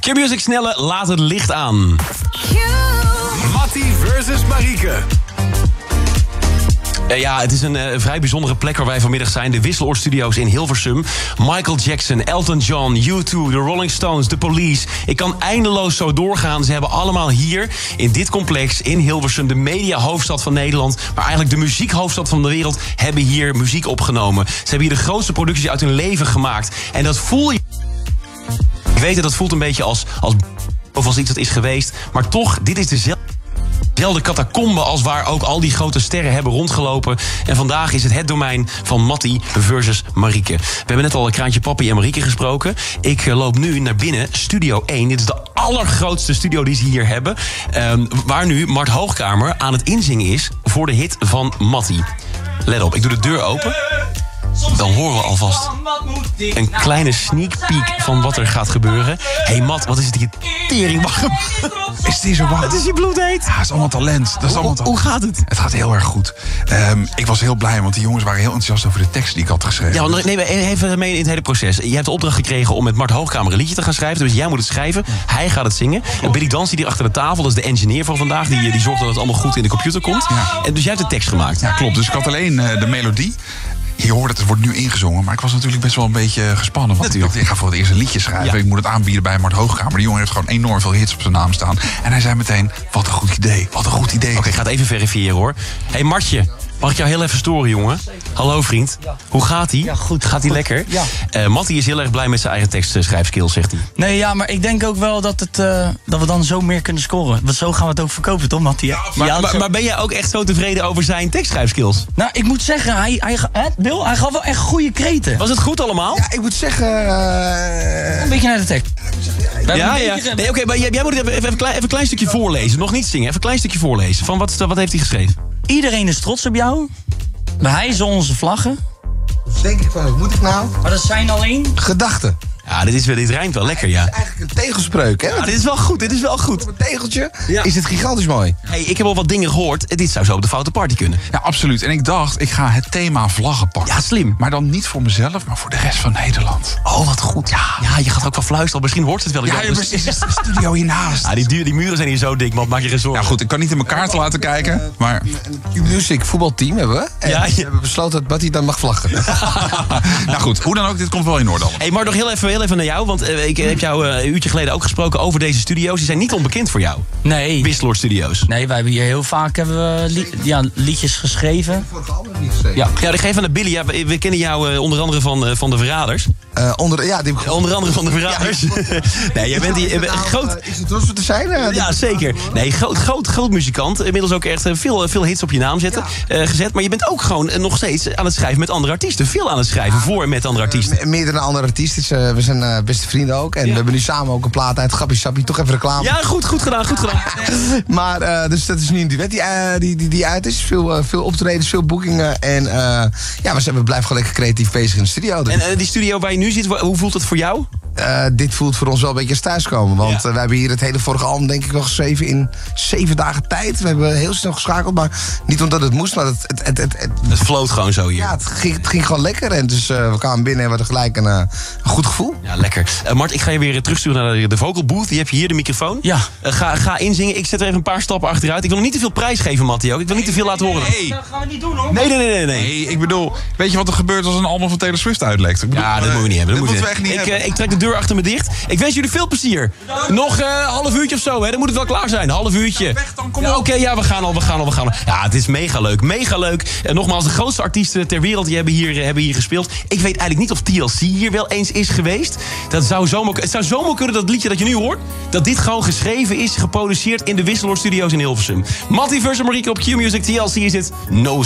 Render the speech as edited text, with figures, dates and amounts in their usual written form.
Q-Music snelle, laat het licht aan. Mattie versus Marieke. Ja, het is een vrij bijzondere plek waar wij vanmiddag zijn. De Wisseloord Studios in Hilversum. Michael Jackson, Elton John, U2, de Rolling Stones, The Police. Ik kan eindeloos zo doorgaan. Ze hebben allemaal hier in dit complex in Hilversum... de mediahoofdstad van Nederland, maar eigenlijk de muziekhoofdstad van de wereld... hebben hier muziek opgenomen. Ze hebben hier de grootste producties uit hun leven gemaakt. En dat voel je... Ik weet dat voelt een beetje als iets dat is geweest. Maar toch, dit is dezelfde catacombe als waar ook al die grote sterren hebben rondgelopen. En vandaag is het domein van Mattie versus Marieke. We hebben net al een Kraantje Papi en Marieke gesproken. Ik loop nu naar binnen, Studio 1. Dit is de allergrootste studio die ze hier hebben. Waar nu Mart Hoogkamer aan het inzingen is voor de hit van Mattie. Let op, ik doe de deur open. Dan horen we alvast een kleine sneak peek van wat er gaat gebeuren. Hé Mat, wat is het hier tering warm? Is het hier zo warm? Het is hier bloedheet. Ja, het is allemaal talent. Hoe gaat het? Het gaat heel erg goed. Ik was heel blij, want die jongens waren heel enthousiast over de tekst die ik had geschreven. Ja, want even mee in het hele proces. Je hebt de opdracht gekregen om met Mart Hoogkamer een liedje te gaan schrijven. Dus jij moet het schrijven, hij gaat het zingen. En Billy Dans die achter de tafel, dat is de engineer van vandaag. Die zorgt dat het allemaal goed in de computer komt. Ja. En dus jij hebt de tekst gemaakt. Ja, klopt. Dus ik had alleen de melodie. Je hoort het wordt nu ingezongen, maar ik was natuurlijk best wel een beetje gespannen. Want Natuurlijk. ik ga voor het eerst een liedje schrijven. Ja. Ik moet het aanbieden bij Mart Hoogkamer. Die jongen heeft gewoon enorm veel hits op zijn naam staan. En hij zei meteen, wat een goed idee, wat een goed idee. Oké, ik ga het even verifiëren hoor. Hé Martje, mag ik jou heel even storen, jongen? Hallo vriend. Hoe gaat ie? Ja, goed. Gaat ie lekker? Ja. Mattie is heel erg blij met zijn eigen tekstschrijfskills, zegt hij. Nee, ja, maar ik denk ook wel dat we dan zo meer kunnen scoren. Want zo gaan we het ook verkopen, toch, Mattie? Maar ben jij ook echt zo tevreden over zijn tekstschrijfskills? Nou, ik moet zeggen, hij gaf wel echt goede kreten. Was het goed allemaal? Ja, ik moet zeggen... Een beetje naar de tekst. Ja. Nee, oké, maar jij moet even een klein stukje voorlezen. Nog niet zingen, even een klein stukje voorlezen. Van wat heeft hij geschreven? Iedereen is trots op jou. We hijsen onze vlaggen. Denk ik van, wat moet ik nou? Maar dat zijn alleen... Gedachten. Ja, dit rijmt wel lekker, ja. Eigenlijk een tegelspreuk, hè? Ja, dit is wel goed. Op een tegeltje Ja. is het gigantisch mooi. Hey, ik heb al wat dingen gehoord. Dit zou zo op de foute party kunnen. Ja, absoluut. En ik dacht, ik ga het thema vlaggen pakken. Ja, slim. Maar dan niet voor mezelf, maar voor de rest van Nederland. Oh, wat goed. Ja, je gaat ook wel fluisteren. Misschien hoort het wel. Ja, precies. Het is de studio hiernaast. Ja, die muren zijn hier zo dik, man. Maak je geen zorgen. Ja goed, ik kan niet in mijn kaart laten kijken, maar... Een Q-Music voetbalteam hebben we. En Ja. we hebben besloten dat Mattie dan mag vlaggen. Nou goed, hoe dan ook, dit komt wel in orde. Hey, maar nog heel even naar jou. Want ik heb jou een uurtje geleden ook gesproken over deze studio's. Die zijn niet onbekend voor jou. Nee. Wisseloord Studios. Nee, wij hebben hier heel vaak liedjes geschreven. Vorige album niet geschreven. Ja, ik geef aan de Billy. Ja, we kennen jou onder andere van de Verraders. Onder andere van de Verraders. Nee, jij bent hier groot... Is het trots voor te zijn? Ja, zeker. Nee, groot muzikant. Inmiddels ook echt veel hits op je naam gezet. Maar je bent ook gewoon nog steeds aan het schrijven met andere artiesten. Veel aan het schrijven voor en met andere artiesten. Meerdere andere artiesten. We zijn beste vrienden ook. En we hebben nu samen ook een plaat uit. Grappie Sappie, toch even reclame. Ja, goed gedaan. Maar dus dat is nu een duet die uit is. Veel optredens, veel boekingen. En we blijven gewoon lekker creatief bezig in de studio. Dus. En die studio waar je nu zit, hoe voelt het voor jou? Dit voelt voor ons wel een beetje als thuiskomen. Want we hebben hier het hele vorige album denk ik wel geschreven in 7 dagen tijd. We hebben heel snel geschakeld, maar niet omdat het moest, maar Het floot gewoon zo hier. ja, het ging gewoon lekker. En dus we kwamen binnen en we hadden gelijk een goed gevoel. Ja, lekker. Mart, ik ga je weer terugsturen naar de vocal booth. Die heb je hier, de microfoon. Ja. Ga inzingen. Ik zet er even een paar stappen achteruit. Ik wil nog niet te veel prijs geven, Mattie ook. Ik wil niet te veel laten horen. Nee. Dat gaan we niet doen, hoor. Nee. Nee, ik bedoel, weet je wat er gebeurt als een album van Taylor Swift uitlekt? Ik bedoel, Ja, dat moeten we niet hebben. Dat moeten we echt niet hebben. Ik trek de deur achter me dicht. Ik wens jullie veel plezier. Nog een half uurtje of zo, hè? Dan moet het wel klaar zijn. Half uurtje. Oké, we gaan al. Ja, het is mega leuk. En nogmaals, de grootste artiesten ter wereld die hebben hier gespeeld. Ik weet eigenlijk niet of TLC hier wel eens is geweest. Het zou zomaar kunnen dat het liedje dat je nu hoort, dat dit gewoon geschreven is, geproduceerd in de Wisseloord Studios in Hilversum. Mattie versus Marieke op Q-Music. TLC is dit. No